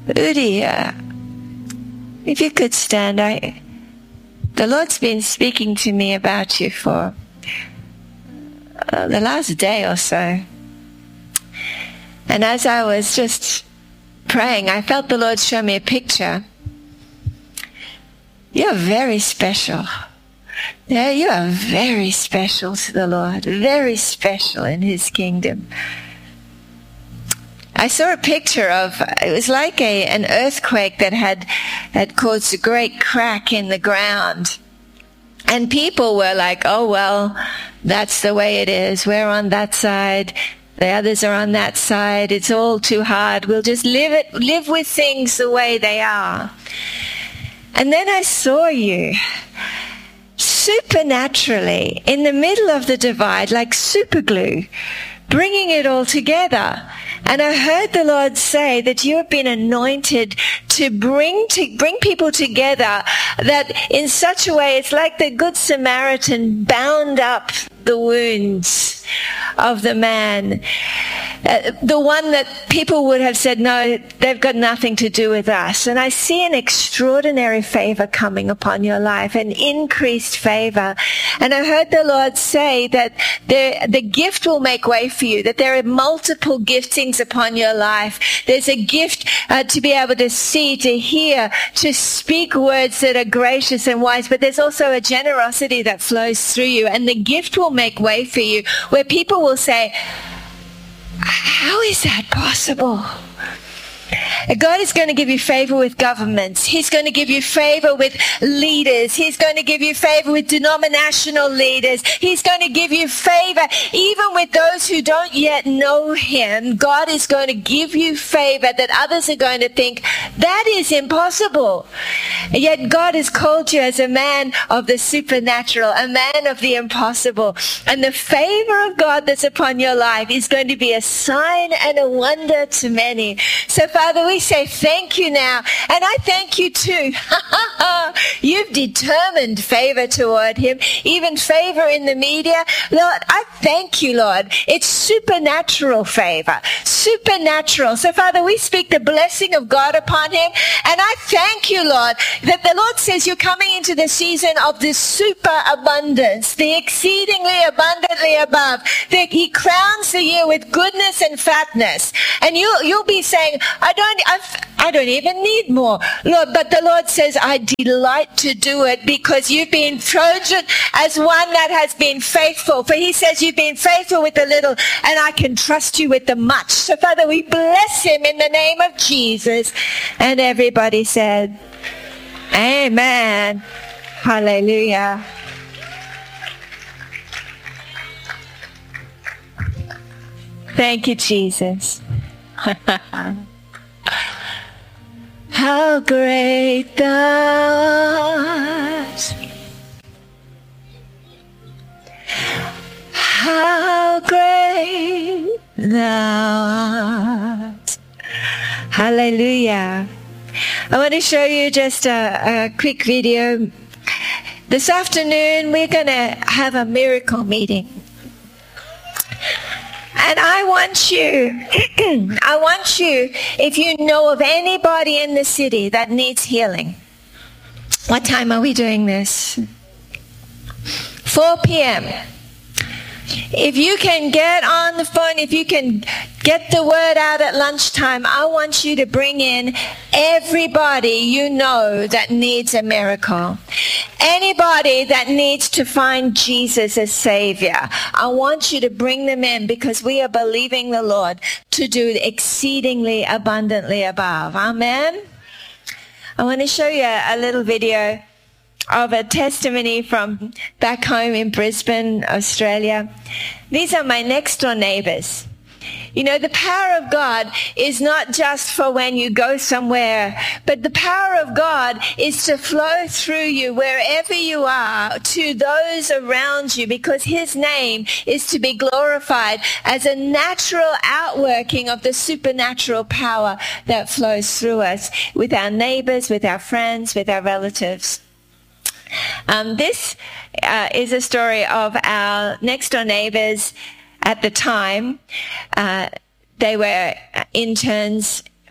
Udi, if you could stand. The Lord's been speaking to me about you for the last day or so. And as I was just praying, I felt the Lord show me a picture. You're very special. Yeah, you are very special to the Lord. Very special in His kingdom. I saw a picture of, it was like an earthquake that had caused a great crack in the ground. And people were like, oh, well, that's the way it is. We're on that side. The others are on that side. It's all too hard. We'll just live with things the way they are. And then I saw you supernaturally in the middle of the divide, like super glue, bringing it all together. And I heard the Lord say that you have been anointed to bring people together, that in such a way it's like the Good Samaritan bound up the wounds of the man, the one that people would have said, no, they've got nothing to do with us. And I see an extraordinary favor coming upon your life, an increased favor. And I heard the Lord say that the gift will make way for you, that there are multiple giftings upon your life. There's a gift to be able to see, to hear, to speak words that are gracious and wise, but there's also a generosity that flows through you, and the gift will make way for you, where people will say, how is that possible? God is going to give you favor with governments. He's going to give you favor with leaders. He's going to give you favor with denominational leaders. He's going to give you favor even with those who don't yet know Him. God is going to give you favor that others are going to think, that is impossible. And yet God has called you as a man of the supernatural, a man of the impossible. And the favor of God that's upon your life is going to be a sign and a wonder to many. So Father, we say thank you now. And I thank you too. You've determined favor toward Him, even favor in the media. Lord, I thank you, Lord. It's supernatural favor. Supernatural. So Father, we speak the blessing of God upon Him. And I thank you, Lord, that the Lord says you're coming into the season of the superabundance, the exceedingly abundantly above. That He crowns the year with goodness and fatness. And you'll be saying, I don't even need more, Lord. But the Lord says, I delight to do it because you've been chosen as one that has been faithful. For He says you've been faithful with the little, and I can trust you with the much. So Father, we bless Him in the name of Jesus. And everybody said, amen. Hallelujah. Thank you, Jesus. How great Thou art. How great Thou art. Hallelujah. I want to show you just a quick video. This afternoon we're going to have a miracle meeting. And I want you, if you know of anybody in the city that needs healing. What time are we doing this? 4 p.m. If you can get on the phone, if you can get the word out at lunchtime, I want you to bring in everybody you know that needs a miracle. Anybody that needs to find Jesus as Savior. I want you to bring them in because we are believing the Lord to do exceedingly abundantly above. Amen. I want to show you a little video of a testimony from back home in Brisbane, Australia. These are my next door neighbors. You know, the power of God is not just for when you go somewhere, but the power of God is to flow through you wherever you are to those around you, because His name is to be glorified as a natural outworking of the supernatural power that flows through us with our neighbors, with our friends, with our relatives. This is a story of our next door neighbors. At the time, they were interns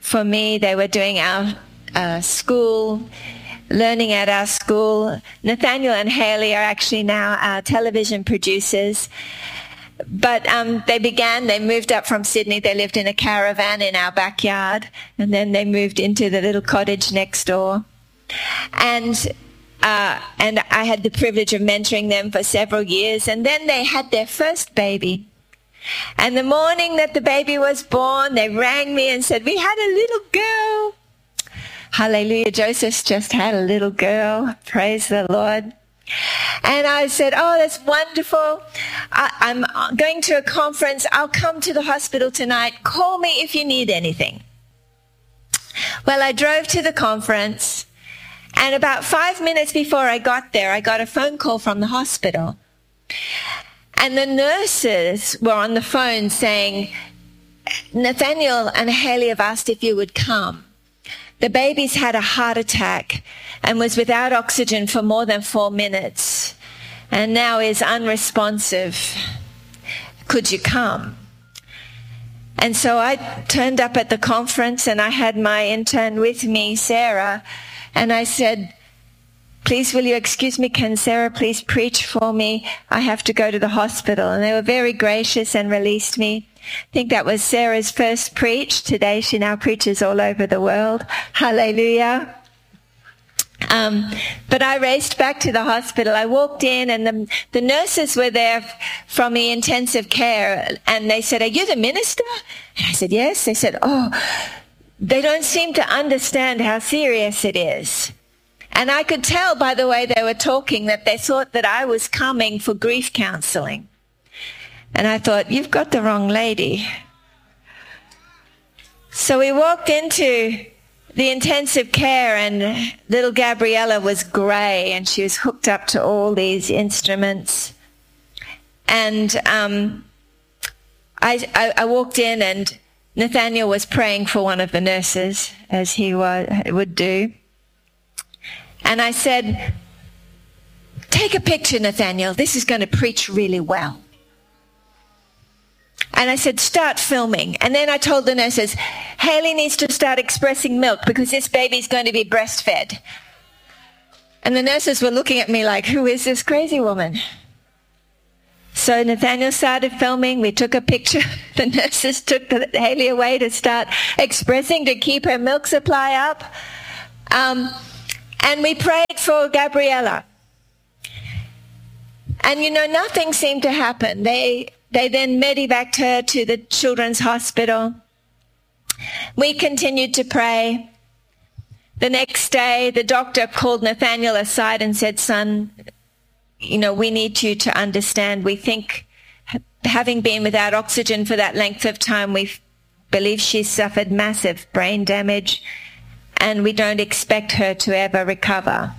for me. They were doing our school, learning at our school. Nathaniel and Haley are actually now our television producers. But they moved up from Sydney. They lived in a caravan in our backyard, and then they moved into the little cottage next door. And I had the privilege of mentoring them for several years. And then they had their first baby. And the morning that the baby was born, they rang me and said, "We had a little girl." Hallelujah, Joseph's just had a little girl. Praise the Lord. And I said, "Oh, that's wonderful. I'm going to a conference. I'll come to the hospital tonight. Call me if you need anything." Well, I drove to the conference, and about 5 minutes before I got there, I got a phone call from the hospital. And the nurses were on the phone saying, "Nathaniel and Haley have asked if you would come. The baby's had a heart attack and was without oxygen for more than 4 minutes and now is unresponsive. Could you come?" And so I turned up at the conference, and I had my intern with me, Sarah, and I said, "Please, will you excuse me? Can Sarah please preach for me? I have to go to the hospital." And they were very gracious and released me. I think that was Sarah's first preach. Today she now preaches all over the world. Hallelujah. But I raced back to the hospital. I walked in, and the nurses were there from the intensive care, and they said, "Are you the minister?" And I said, "Yes." They said, "Oh, they don't seem to understand how serious it is." And I could tell by the way they were talking that they thought that I was coming for grief counseling. And I thought, "You've got the wrong lady." So we walked into the intensive care, and little Gabriella was grey, and she was hooked up to all these instruments. And I walked in, and Nathaniel was praying for one of the nurses, as he would do. And I said, "Take a picture, Nathaniel. This is going to preach really well." And I said, "Start filming." And then I told the nurses, "Haley needs to start expressing milk because this baby's going to be breastfed." And the nurses were looking at me like, "Who is this crazy woman?" So Nathaniel started filming. We took a picture. The nurses took Haley away to start expressing, to keep her milk supply up. And we prayed for Gabriella. And, nothing seemed to happen. They then medevaced her to the children's hospital. We continued to pray. The next day, the doctor called Nathaniel aside and said, "Son, we need you to understand. We think, having been without oxygen for that length of time, we believe she's suffered massive brain damage, and we don't expect her to ever recover."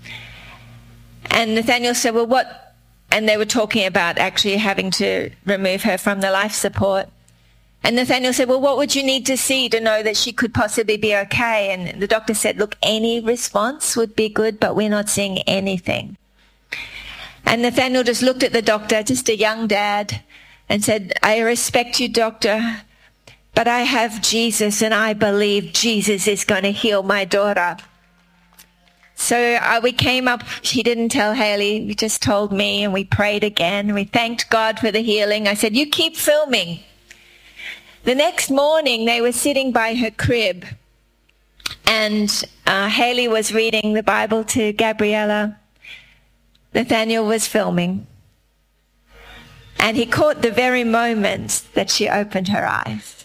And Nathaniel said, "Well, what?" And they were talking about actually having to remove her from the life support. And Nathaniel said, "Well, what would you need to see to know that she could possibly be okay?" And the doctor said, "Look, any response would be good, but we're not seeing anything." And Nathaniel just looked at the doctor, just a young dad, and said, "I respect you, doctor, but I have Jesus, and I believe Jesus is going to heal my daughter." So we came up. He didn't tell Haley. He just told me, and we prayed again. We thanked God for the healing. I said, "You keep filming." The next morning, they were sitting by her crib, and Haley was reading the Bible to Gabriella. Nathaniel was filming, and he caught the very moment that she opened her eyes.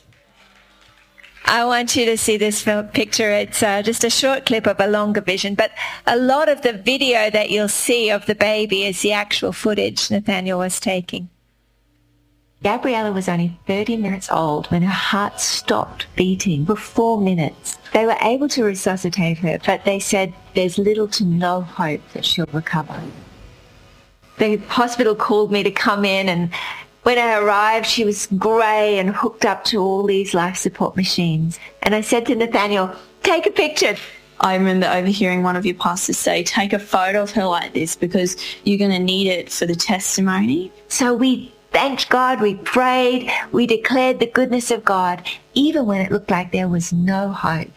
I want you to see this picture. It's just a short clip of a longer vision, but a lot of the video that you'll see of the baby is the actual footage Nathaniel was taking. Gabriella was only 30 minutes old when her heart stopped beating for 4 minutes. They were able to resuscitate her, but they said there's little to no hope that she'll recover. The hospital called me to come in, and when I arrived, she was grey and hooked up to all these life support machines. And I said to Nathaniel, "Take a picture." I remember overhearing one of your pastors say, "Take a photo of her like this because you're going to need it for the testimony." So we thanked God, we prayed, we declared the goodness of God, even when it looked like there was no hope.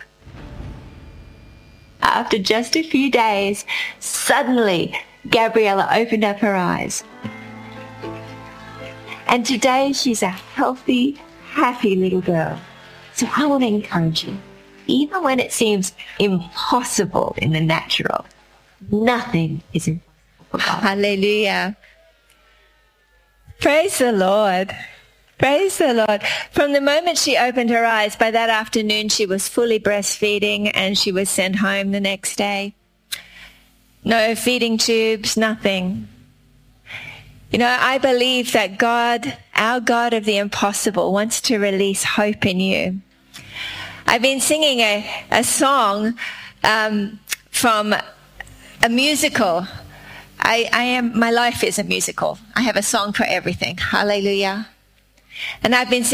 After just a few days, suddenly Gabriella opened up her eyes. And today she's a healthy, happy little girl. So I want to encourage you, even when it seems impossible in the natural, nothing is impossible for God. Hallelujah. Praise the Lord. Praise the Lord. From the moment she opened her eyes, by that afternoon she was fully breastfeeding and she was sent home the next day. No feeding tubes, nothing. You know, I believe that God, our God of the impossible, wants to release hope in you. I've been singing a song from a musical. My life is a musical. I have a song for everything. Hallelujah. And I've been singing